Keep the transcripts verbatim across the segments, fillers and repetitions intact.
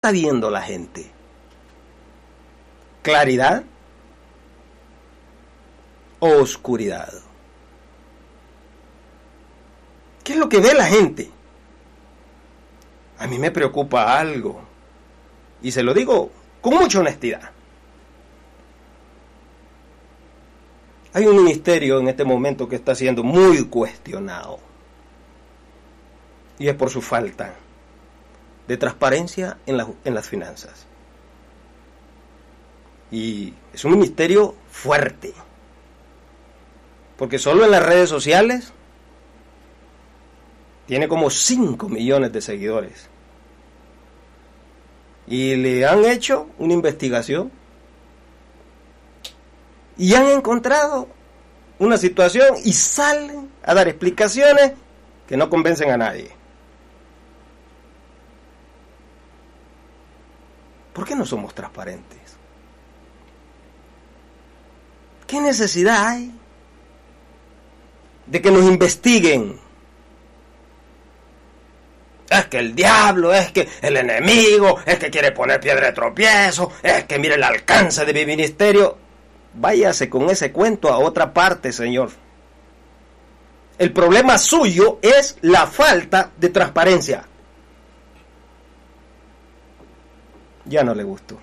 está viendo la gente? ¿Claridad o oscuridad? ¿Qué es lo que ve la gente? A mí me preocupa algo, y se lo digo con mucha honestidad. Hay un ministerio en este momento que está siendo muy cuestionado, y es por su falta de transparencia en, la, en las finanzas. Y es un ministerio fuerte, porque solo en las redes sociales tiene como cinco millones de seguidores. Y le han hecho una investigación y han encontrado una situación y salen a dar explicaciones que no convencen a nadie. ¿Por qué no somos transparentes? ¿Qué necesidad hay de que nos investiguen? Es que el diablo, es que el enemigo, es que quiere poner piedra de tropiezo, es que mire el alcance de mi ministerio. Váyase con ese cuento a otra parte, señor. El problema suyo es la falta de transparencia. Ya no le gustó.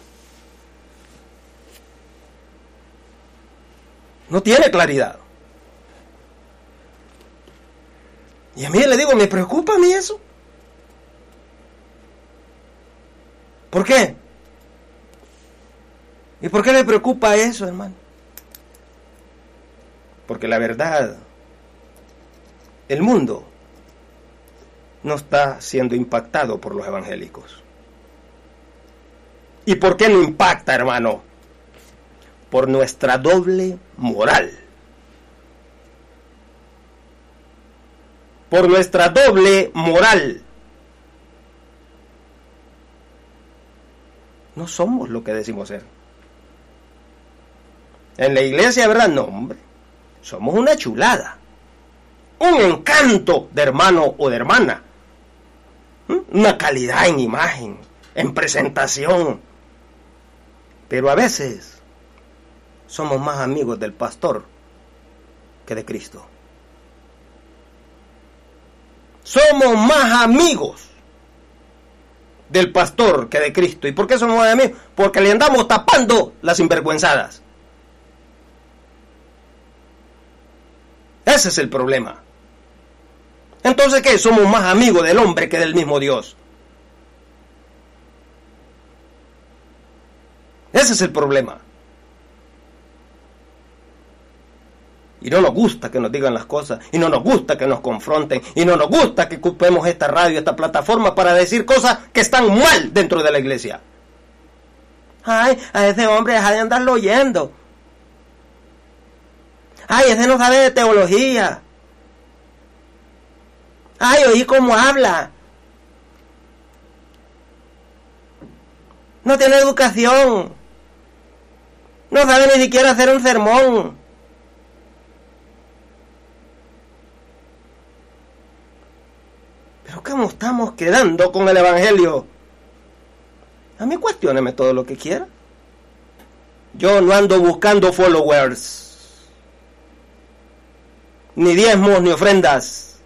No tiene claridad. Y a mí le digo, me preocupa a mí eso. ¿Por qué? ¿Y por qué le preocupa eso, hermano? Porque la verdad, el mundo no está siendo impactado por los evangélicos. ¿Y por qué no impacta, hermano? Por nuestra doble moral. Por nuestra doble moral. No somos lo que decimos ser. En la iglesia, ¿verdad? No, hombre. Somos una chulada. Un encanto de hermano o de hermana. ¿Mm? Una calidad en imagen, en presentación. Pero a veces somos más amigos del pastor que de Cristo. Somos más amigos del pastor que de Cristo. ¿Y por qué somos más amigos? Porque le andamos tapando las sinvergüenzadas. Ese es el problema. Entonces, ¿qué? Somos más amigos del hombre que del mismo Dios. Ese es el problema. Y no nos gusta que nos digan las cosas, y no nos gusta que nos confronten, y no nos gusta que ocupemos esta radio, esta plataforma para decir cosas que están mal dentro de la iglesia. Ay, a ese hombre deja de andarlo oyendo. Ay, ese no sabe de teología. Ay, oí cómo habla. No tiene educación. No sabe ni siquiera hacer un sermón. Pero ¿cómo estamos quedando con el evangelio? A mí cuestióneme todo lo que quiera. Yo no ando buscando followers, ni diezmos, ni ofrendas.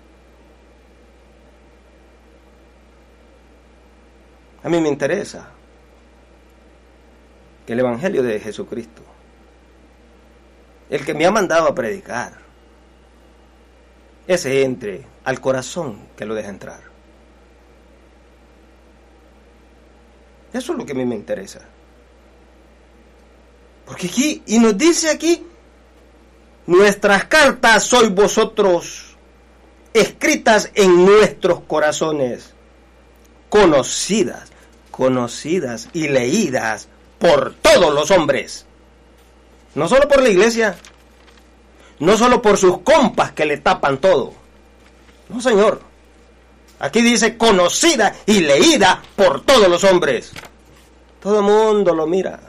A mí me interesa que el evangelio de Jesucristo, el que me ha mandado a predicar, ese entre al corazón que lo deja entrar. Eso es lo que a mí me interesa. Porque aquí, y nos dice aquí, nuestras cartas sois vosotros, escritas en nuestros corazones, conocidas, conocidas y leídas por todos los hombres. No solo por la iglesia, no solo por sus compas que le tapan todo. No, señor. Aquí dice conocida y leída por todos los hombres. Todo el mundo lo mira.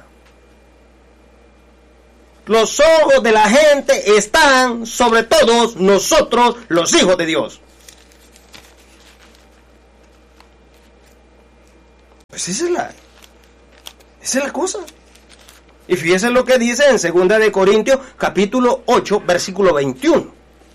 Los ojos de la gente están sobre todos nosotros, los hijos de Dios. Pues esa es la, esa es la cosa. Y fíjese lo que dice en segunda de Corintios, capítulo ocho, versículo veintiuno.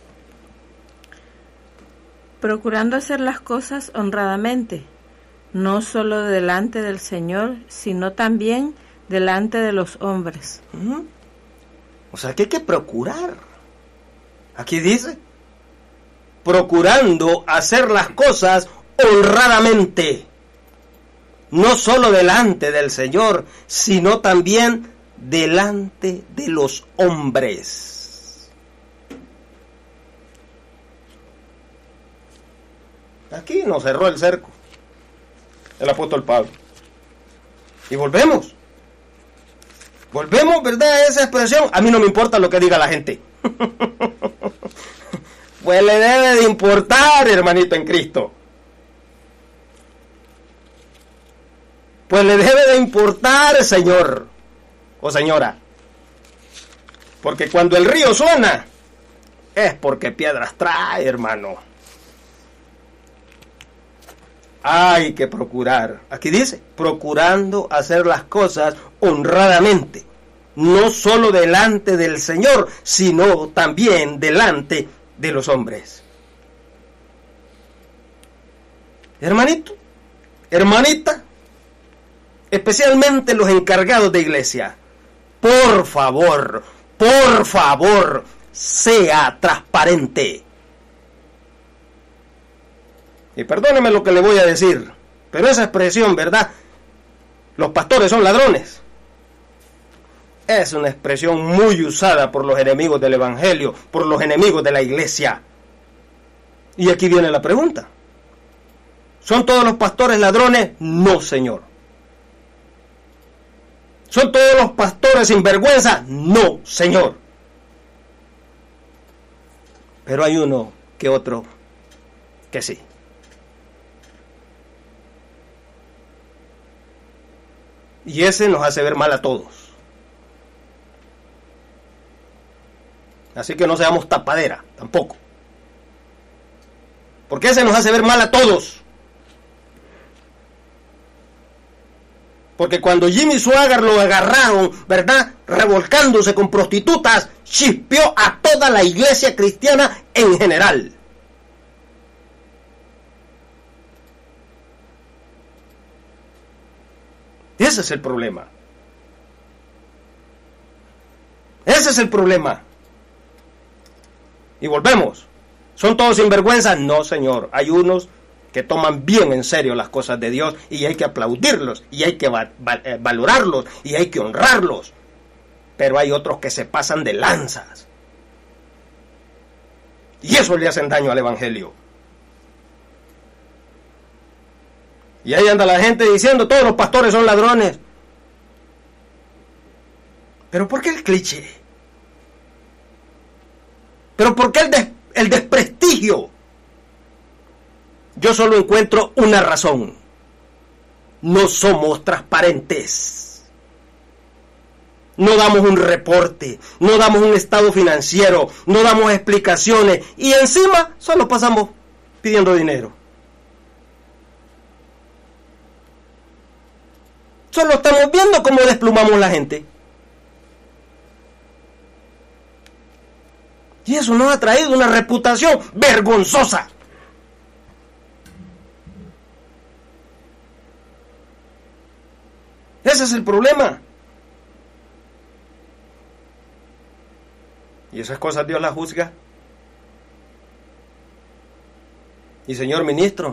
Procurando hacer las cosas honradamente, no solo delante del Señor, sino también delante de los hombres. Uh-huh. O sea que hay que procurar. Aquí dice, procurando hacer las cosas honradamente, no solo delante del Señor, sino también delante de los hombres. Aquí nos cerró el cerco el apóstol Pablo. Y volvemos. Volvemos, ¿verdad?, a esa expresión. A mí no me importa lo que diga la gente. Pues le debe de importar, hermanito en Cristo. Pues le debe de importar, señor o señora. Porque cuando el río suena, es porque piedras trae, hermano. Hay que procurar, aquí dice, procurando hacer las cosas honradamente, no solo delante del Señor, sino también delante de los hombres. Hermanito, hermanita, especialmente los encargados de iglesia, por favor, por favor, sea transparente. Y perdóneme lo que le voy a decir, pero esa expresión, ¿verdad?, los pastores son ladrones, es una expresión muy usada por los enemigos del evangelio, por los enemigos de la iglesia. Y aquí viene la pregunta: ¿son todos los pastores ladrones? No, señor. ¿Son todos los pastores sinvergüenza? No, señor. Pero hay uno que otro que sí. Y ese nos hace ver mal a todos. Así que no seamos tapadera, tampoco. Porque ese nos hace ver mal a todos. Porque cuando Jimmy Swaggart lo agarraron, ¿verdad?, revolcándose con prostitutas, chispeó a toda la iglesia cristiana en general. Ese es el problema. Ese es el problema. Y volvemos. ¿Son todos sinvergüenzas? No, señor. Hay unos que toman bien en serio las cosas de Dios y hay que aplaudirlos y hay que va- va- eh, valorarlos y hay que honrarlos. Pero hay otros que se pasan de lanzas. Y eso le hacen daño al evangelio. Y ahí anda la gente diciendo, todos los pastores son ladrones. ¿Pero por qué el cliché? ¿Pero por qué el, des- el desprestigio? Yo solo encuentro una razón. No somos transparentes. No damos un reporte, no damos un estado financiero, no damos explicaciones y encima solo pasamos pidiendo dinero. Solo estamos viendo cómo desplumamos la gente. Y eso nos ha traído una reputación vergonzosa. Ese es el problema. Y esas cosas Dios las juzga. Y señor ministro,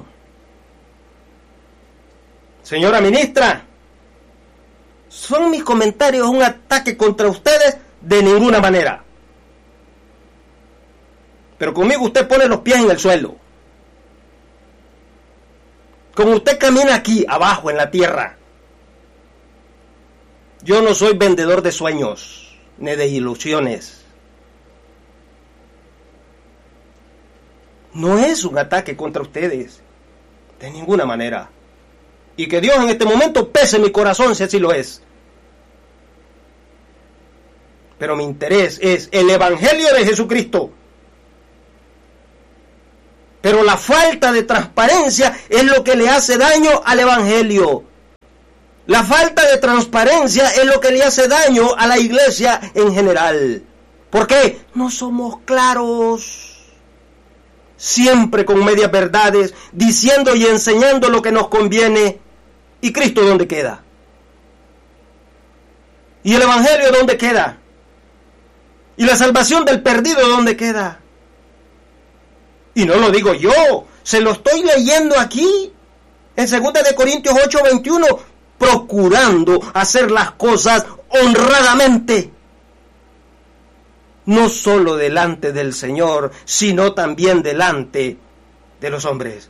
señora ministra, ¿son mis comentarios un ataque contra ustedes? De ninguna manera. Pero conmigo usted pone los pies en el suelo. Como usted camina aquí, abajo, en la tierra. Yo no soy vendedor de sueños, ni de ilusiones. No es un ataque contra ustedes. De ninguna manera. Y que Dios en este momento pese mi corazón si así lo es. Pero mi interés es el Evangelio de Jesucristo. Pero la falta de transparencia es lo que le hace daño al Evangelio. La falta de transparencia es lo que le hace daño a la iglesia en general. ¿Por qué? No somos claros. Siempre con medias verdades, diciendo y enseñando lo que nos conviene. ¿Y Cristo dónde queda? ¿Y el Evangelio dónde queda? ¿Y la salvación del perdido dónde queda? Y no lo digo yo, se lo estoy leyendo aquí, en segunda de Corintios ocho veintiuno, procurando hacer las cosas honradamente. No solo delante del Señor, sino también delante de los hombres.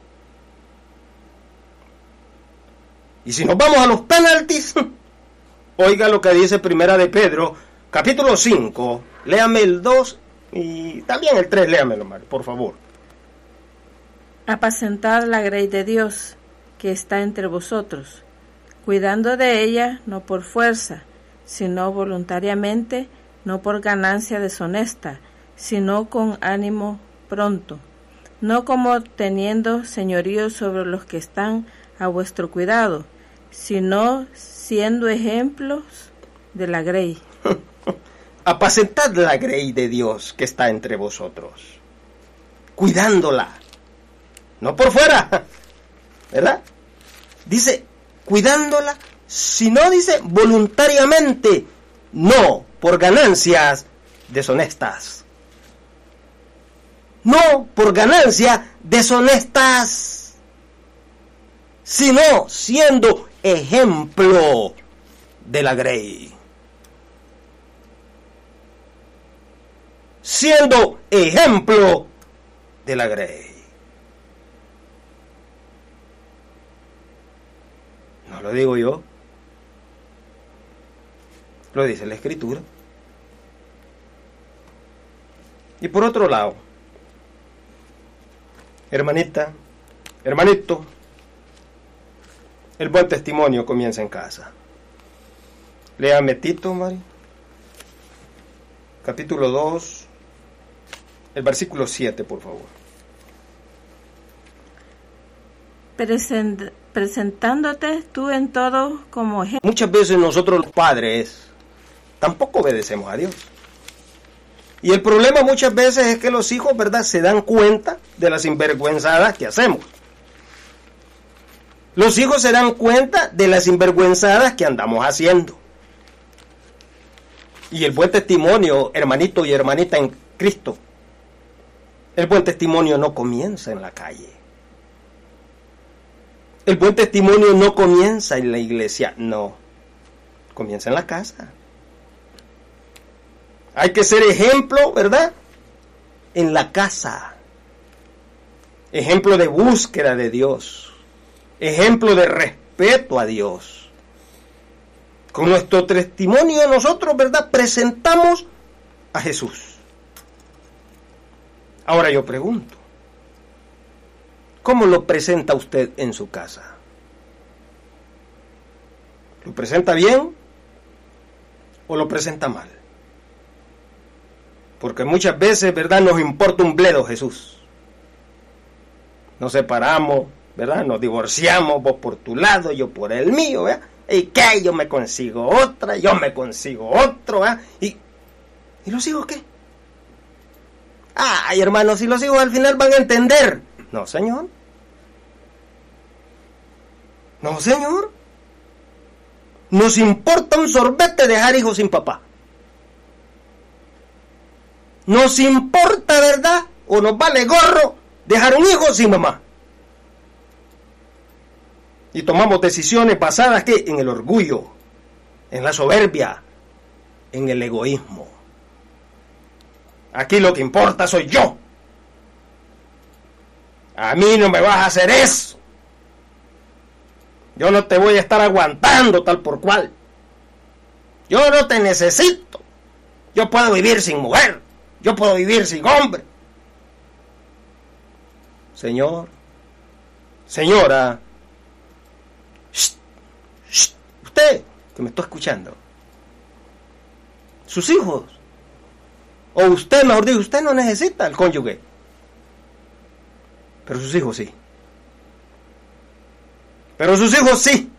Y si nos vamos a los penaltis, oiga lo que dice Primera de Pedro, capítulo cinco, léame el dos y también el tres, léamelo, Mario, por favor. Apacentad la grey de Dios, que está entre vosotros, cuidando de ella no por fuerza, sino voluntariamente, no por ganancia deshonesta, sino con ánimo pronto, no como teniendo señorío sobre los que están a vuestro cuidado, sino siendo ejemplos de la grey. Apacentad la grey de Dios que está entre vosotros, cuidándola, no por fuera, ¿verdad? Dice, cuidándola, sino dice voluntariamente, no por ganancias deshonestas. No por ganancias deshonestas, sino siendo ejemplo de la grey. Siendo ejemplo de la grey. No lo digo yo, lo dice la Escritura. Y por otro lado, hermanita, hermanito, el buen testimonio comienza en casa. Léame Tito, Mari, capítulo dos, el versículo siete, por favor. Present, presentándote tú en todo como ejemplo. Muchas veces nosotros los padres tampoco obedecemos a Dios. Y el problema muchas veces es que los hijos, ¿verdad?, se dan cuenta de las sinvergüenzadas que hacemos. Los hijos se dan cuenta de las sinvergüenzadas que andamos haciendo. Y el buen testimonio, hermanito y hermanita en Cristo, el buen testimonio no comienza en la calle. El buen testimonio no comienza en la iglesia, no. Comienza en la casa. Hay que ser ejemplo, ¿verdad?, en la casa. Ejemplo de búsqueda de Dios. Ejemplo de respeto a Dios. Con nuestro testimonio nosotros, ¿verdad?, presentamos a Jesús. Ahora yo pregunto, ¿cómo lo presenta usted en su casa? ¿Lo presenta bien o lo presenta mal? Porque muchas veces, ¿verdad?, nos importa un bledo Jesús. Nos separamos, ¿verdad?, nos divorciamos, vos por tu lado, yo por el mío, ¿verdad? ¿Y qué? Yo me consigo otra, yo me consigo otro, ¿verdad? ¿Y, ¿Y los hijos qué? Ay, hermanos, si los hijos al final van a entender. No, señor. No, señor. Nos importa un sorbete dejar hijos sin papá. Nos importa, ¿verdad?, o nos vale gorro dejar un hijo sin mamá. Y tomamos decisiones basadas ¿qué? En el orgullo, en la soberbia, en el egoísmo. Aquí lo que importa soy yo. A mí no me vas a hacer eso. Yo no te voy a estar aguantando tal por cual. Yo no te necesito. Yo puedo vivir sin mujer. Yo puedo vivir sin hombre. Señor, señora, shh, shh, usted que me está escuchando, sus hijos, o usted, mejor dicho, usted no necesita al cónyuge, pero sus hijos sí. Pero sus hijos sí.